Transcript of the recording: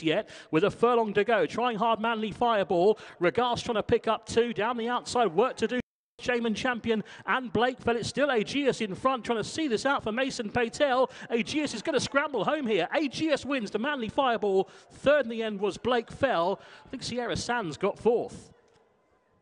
yet with a furlong to go. Trying hard, Manly Fireball. Regas trying to pick up 2 down the outside. Work to do. Shaman Champion and Blakefell. It's still Aegeus in front, trying to see this out for Mason Patel. Aegeus is going to scramble home here. Aegeus wins to Manly Fireball. Third in the end was Blakefell. I think Sierra Sands got fourth.